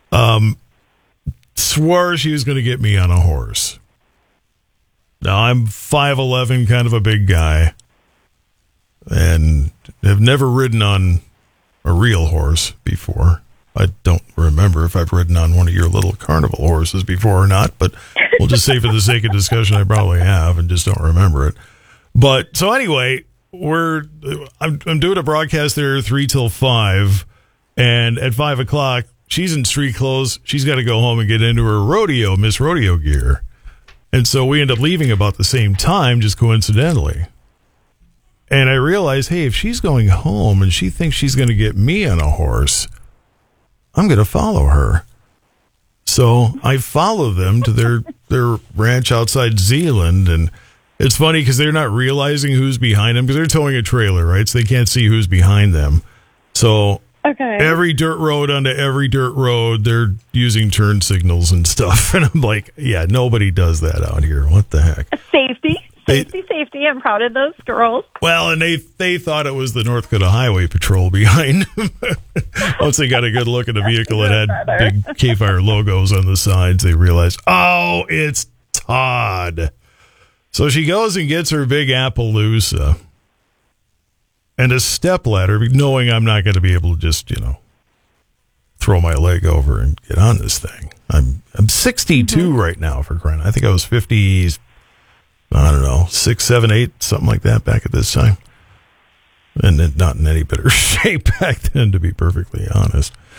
swore she was going to get me on a horse. Now, I'm 5'11", kind of a big guy, and have never ridden on a real horse before. I don't remember if I've ridden on one of your little carnival horses before or not, but we'll just say for the sake of discussion, I probably have and just don't remember it. But so anyway, I'm doing a broadcast there 3 till 5, and at 5 o'clock, she's in street clothes. She's got to go home and get into her Miss Rodeo gear. And so we end up leaving about the same time, just coincidentally. And I realized, hey, if she's going home and she thinks she's going to get me on a horse, I'm going to follow her. So I follow them to their ranch outside Zeeland. And it's funny because they're not realizing who's behind them because they're towing a trailer, right? So they can't see who's behind them. So every dirt road onto every dirt road, they're using turn signals and stuff. And I'm like, yeah, nobody does that out here. What the heck? Safety. I'm proud of those girls. Well, and they thought it was the North Dakota Highway Patrol behind them. Once they got a good look at the vehicle that had big K-Fire logos on the sides, they realized, oh, it's Todd. So she goes and gets her big Appaloosa and a stepladder, knowing I'm not going to be able to just, throw my leg over and get on this thing. I'm 62 right now, for crying. I think I was 50, I don't know, 6, 7, 8, something like that back at this time. And not in any better shape back then, to be perfectly honest.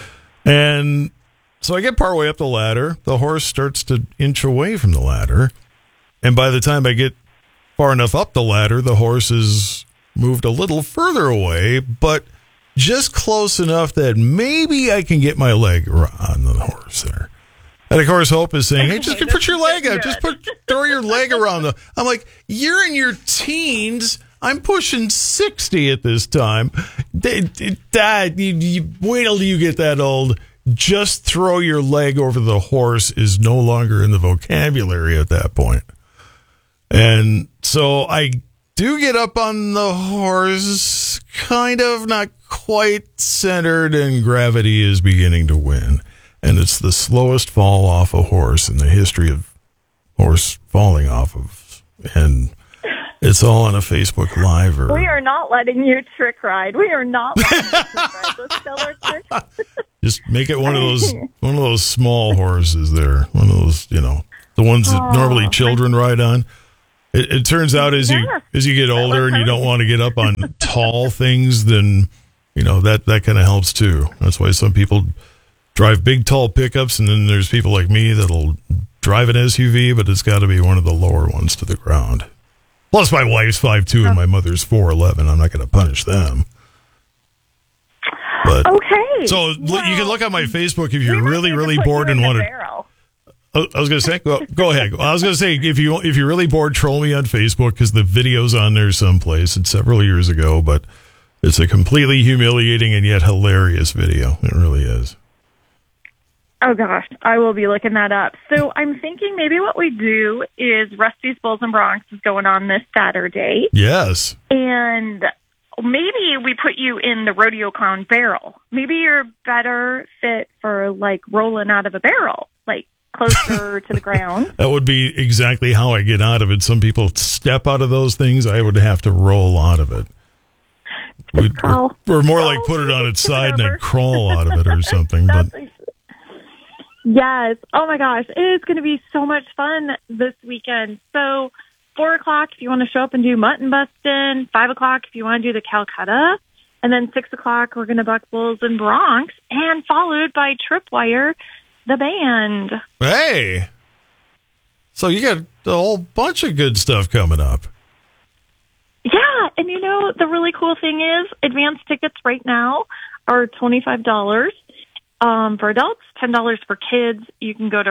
And so I get partway up the ladder. The horse starts to inch away from the ladder. And by the time I get far enough up the ladder, the horse is moved a little further away, but just close enough that maybe I can get my leg on the horse there. And of course, Hope is saying, "Hey, just put your leg out. Just throw your leg around the." I'm like, "You're in your teens. I'm pushing 60 at this time. Dad, you wait till you get that old. Just throw your leg over the horse is no longer in the vocabulary at that point." And so I do get up on the horse, kind of, not quite centered, and gravity is beginning to win. And it's the slowest fall off a horse in the history of horse falling off of. And it's all on a Facebook Live. We are not letting you trick ride. We are not letting you trick ride. Let's tell our trick. Just make it one of those small horses there. One of those, the ones that normally children ride on. It turns out as you get older and you don't want to get up on tall things, then that kind of helps too. That's why some people drive big tall pickups, and then there's people like me that'll drive an SUV, but it's got to be one of the lower ones to the ground. Plus, my wife's 5'2" and my mother's 4'11". I'm not going to punish them. But, okay. So you can look on my Facebook if you're really, really bored and want to. I was going to say, go ahead. I was going to say, if you're really bored, troll me on Facebook because the video's on there someplace. It's several years ago, but it's a completely humiliating and yet hilarious video. It really is. Oh, gosh. I will be looking that up. So I'm thinking maybe what we do is Rusty's Bulls and Bronx is going on this Saturday. Yes. And maybe we put you in the Rodeo Clown barrel. Maybe you're better fit for, rolling out of a barrel, closer to the ground. That would be exactly how I get out of it. Some people step out of those things. I would have to roll out of it. We're more like put it on its side and then crawl out of it or something. But yes. Oh, my gosh. It is going to be so much fun this weekend. So 4 o'clock if you want to show up and do mutton busting, 5 o'clock if you want to do the Calcutta, and then 6 o'clock we're going to buck Bulls in Bronx, and followed by Tripwire, the band. Hey! So you got a whole bunch of good stuff coming up. Yeah, and the really cool thing is advance tickets right now are $25 for adults, $10 for kids. You can go to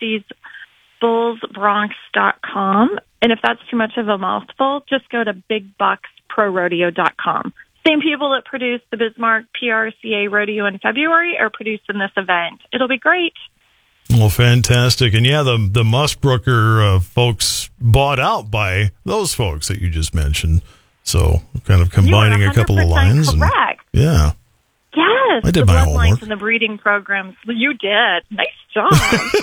rustysbullsbronx.com, and if that's too much of a mouthful, just go to bigbucksprorodeo.com. Same people that produced the Bismarck PRCA Rodeo in February are producing this event. It'll be great. Well, fantastic. And yeah, the Musbrooker folks bought out by those folks that you just mentioned. So kind of combining a couple of lines. Correct. Yeah. Yes. I did my homework. And the breeding programs. You did. Nice job.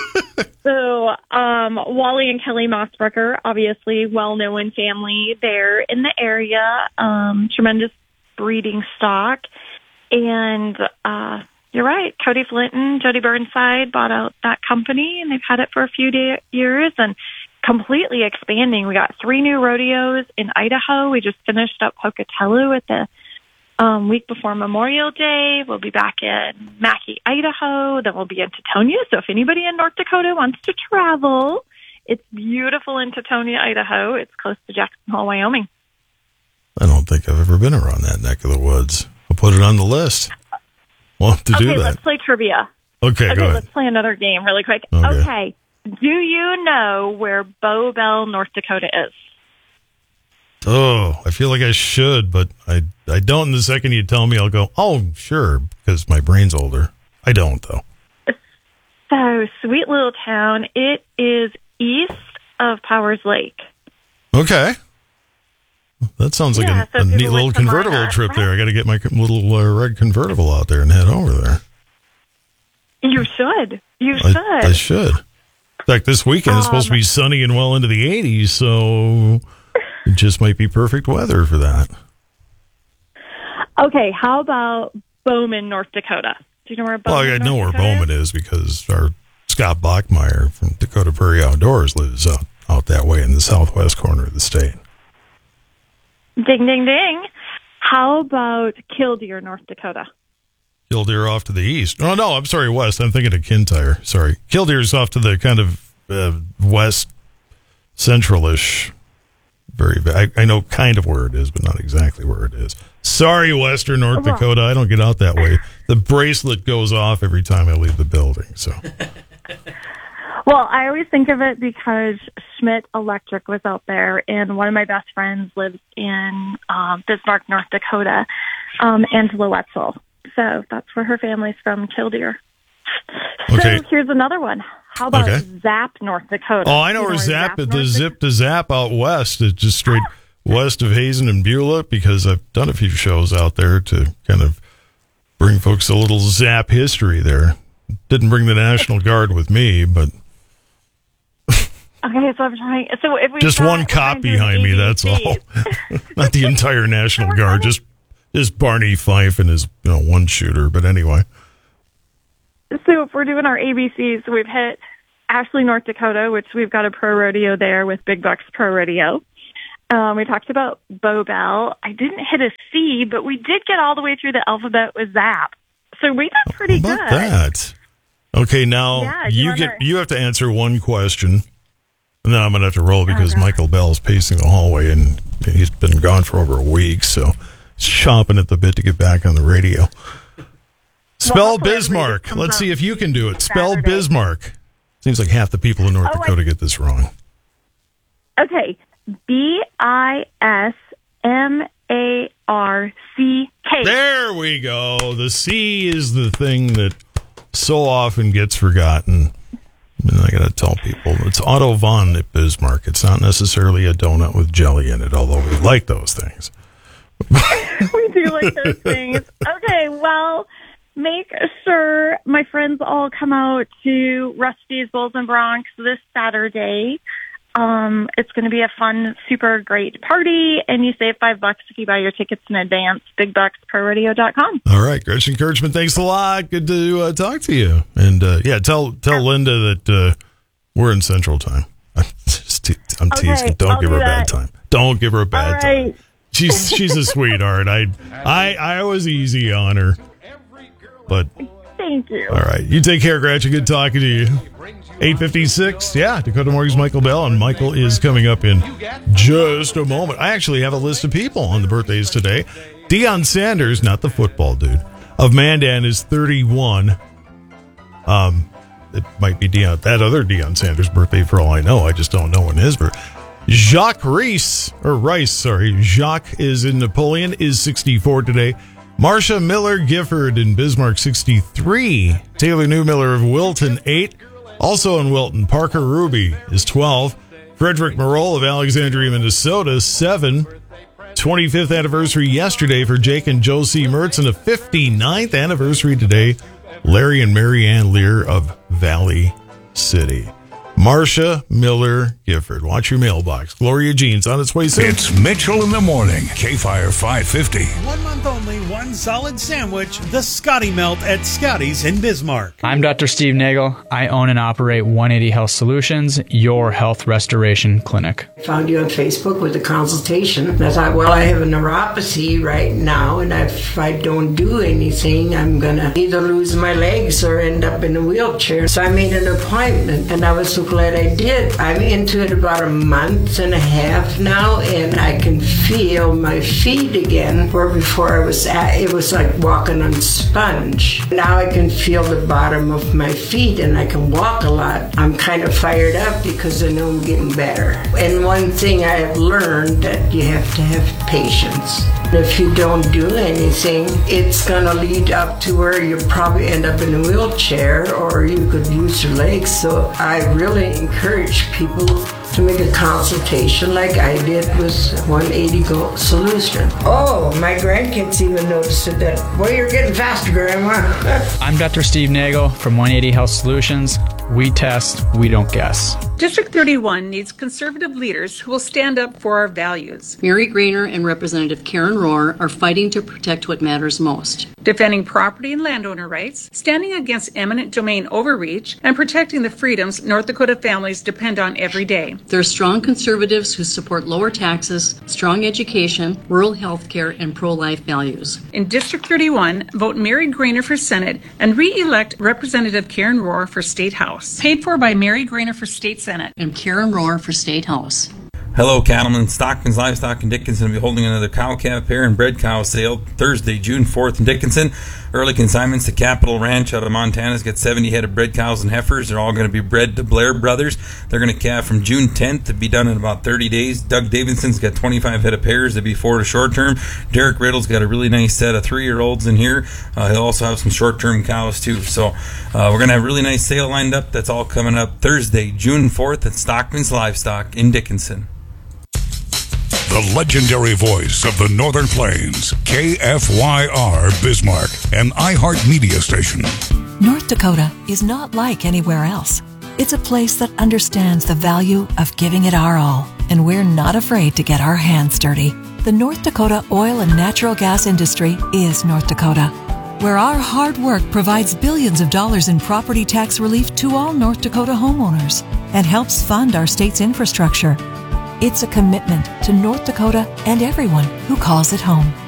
So Wally and Kelly Musbrooker, obviously well-known family there in the area. Tremendous breeding stock, and you're right, Cody Flinton, Jody Burnside bought out that company, and they've had it for a few years and completely expanding. We got 3 new rodeos in Idaho. We just finished up Pocatello at the week before Memorial Day. We'll be back in Mackay, Idaho. Then we'll be in Tetonia. So if anybody in North Dakota wants to travel, it's beautiful in Tetonia, Idaho. It's close to Jackson Hole, Wyoming. I don't think I've ever been around that neck of the woods. I'll put it on the list. We'll have to do that. Okay, let's play trivia. Okay, go ahead. Let's play another game really quick. Okay. Do you know where Bow Bell, North Dakota is? Oh, I feel like I should, but I don't. In the second you tell me, I'll go, oh, sure, because my brain's older. I don't, though. So, sweet little town. It is east of Powers Lake. Okay. That sounds like a neat little convertible trip there. I got to get my little red convertible out there and head over there. You should. I should. In fact, this weekend is supposed to be sunny and well into the 80s, so it just might be perfect weather for that. Okay, how about Bowman, North Dakota? Do you know where Bowman, Well, I know where Bowman is because our Scott Bachmeyer from Dakota Prairie Outdoors lives out that way in the southwest corner of the state. Ding, ding, ding. How about Killdeer, North Dakota? Killdeer off to the east. Oh, no, I'm sorry, west. I'm thinking of Kintyre. Sorry. Killdeer's off to the kind of west central-ish. I know kind of where it is, but not exactly where it is. Sorry, Western North Dakota. I don't get out that way. The bracelet goes off every time I leave the building. So, well, I always think of it because Schmidt Electric was out there, and one of my best friends lives in Bismarck, North Dakota, Angela Wetzel. So that's where her family's from, Killdeer. Okay. So here's another one. How about Zap, North Dakota? Oh, I know where Zap is. The Zip to Zap out west. It's just straight west of Hazen and Beulah, because I've done a few shows out there to kind of bring folks a little Zap history there. Didn't bring the National Guard with me, but... Okay, so I'm trying... So if we just one cop behind me, that's all. Not the entire National Guard, just Barney Fife and his one shooter, but anyway... So if we're doing our ABCs, we've hit Ashley, North Dakota, which we've got a pro rodeo there with Big Bucks Pro Rodeo. We talked about Bow Bell. I didn't hit a C, but we did get all the way through the alphabet with Zap. So we did pretty good. How about that? Okay, now you have to answer one question, and then I'm going to have to roll because Michael Bell's pacing the hallway, and he's been gone for over a week, so he's chomping at the bit to get back on the radio. Spell Bismarck. Let's see if you can do it. Spell Bismarck. Seems like half the people in North Dakota get this wrong. Okay. Bismarck. There we go. The C is the thing that so often gets forgotten. And I got to tell people, it's Otto von at Bismarck. It's not necessarily a donut with jelly in it, although we like those things. We do like those things. Okay, well... Make sure my friends all come out to Rusty's Bulls and Bronx this Saturday. It's going to be a fun, super great party, and you save $5 if you buy your tickets in advance. BigBucksProRodeo.com. All right, Gretchen Kirchman, thanks a lot. Good to talk to you. And tell Linda that we're in Central Time. I'm teasing. Don't give her a bad time. Don't give her a bad time. She's a sweetheart. I was easy on her. But thank you. All right. You take care, Gretchen. Good talking to you. 8:56. Yeah, Dakota Morgan's Michael Bell, and Michael is coming up in just a moment. I actually have a list of people on the birthdays today. Deion Sanders, not the football dude, of Mandan is 31. It might be that other Deion Sanders' birthday for all I know. I just don't know when his birthday. Jacques Rice is in Napoleon, is 64 today. Marcia Miller Gifford in Bismarck, 63. Taylor Newmiller of Wilton, 8. Also in Wilton, Parker Ruby is 12. Frederick Merroll of Alexandria, Minnesota, 7. 25th anniversary yesterday for Jake and Josie Mertz, and a 59th anniversary today, Larry and Mary Ann Lear of Valley City. Marcia Miller Gifford. Watch your mailbox. Gloria Jean's on its way soon. It's Mitchell in the Morning. K-Fire 550. 1 month only, one solid sandwich. The Scotty Melt at Scotty's in Bismarck. I'm Dr. Steve Nagel. I own and operate 180 Health Solutions, your health restoration clinic. I found you on Facebook with a consultation. And I thought, well, I have a neuropathy right now, and if I don't do anything, I'm going to either lose my legs or end up in a wheelchair. So I made an appointment, and I was so glad I did. I'm into it about a month and a half now, and I can feel my feet again, where before it was like walking on sponge. Now I can feel the bottom of my feet, and I can walk a lot. I'm kind of fired up because I know I'm getting better. And one thing I have learned, that you have to have patience. If you don't do anything, it's going to lead up to where you probably end up in a wheelchair, or you could use your legs. So I really encourage people to make a consultation like I did with 180 Solution. Oh, my grandkids even noticed it. Well, you're getting faster, Grandma. I'm Dr. Steve Nagel from 180 Health Solutions. We test, we don't guess. District 31 needs conservative leaders who will stand up for our values. Mary Grainer and Representative Karen Rohr are fighting to protect what matters most. Defending property and landowner rights, standing against eminent domain overreach, and protecting the freedoms North Dakota families depend on every day. There are strong conservatives who support lower taxes, strong education, rural health care, and pro-life values. In District 31, vote Mary Grainer for Senate and re-elect Representative Karen Rohr for State House. Paid for by Mary Grainer for State Senate. And Karen Rohr for State House. Hello, cattlemen. Stockman's Livestock in Dickinson will be holding another cow-calf pair and bred cow sale Thursday, June 4th in Dickinson. Early consignments to Capital Ranch out of Montana's got 70 head of bred cows and heifers. They're all going to be bred to Blair Brothers. They're going to calve from June 10th to be done in about 30 days. Doug Davidson's got 25 head of pairs to be for the short term. Derek Riddle's got a really nice set of 3-year-olds in here. He'll also have some short-term cows too. So we're going to have a really nice sale lined up. That's all coming up Thursday, June 4th at Stockman's Livestock in Dickinson. The legendary voice of the Northern Plains, KFYR Bismarck, an iHeart media station. North Dakota is not like anywhere else. It's a place that understands the value of giving it our all, and we're not afraid to get our hands dirty. The North Dakota oil and natural gas industry is North Dakota, where our hard work provides billions of dollars in property tax relief to all North Dakota homeowners and helps fund our state's infrastructure. It's a commitment to North Dakota and everyone who calls it home.